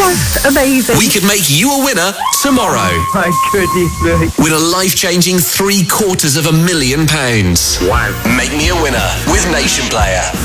Just amazing. We could make you a winner tomorrow. My goodness me. Win a life-changing £750,000. Wow. Make me a winner with Nation Player.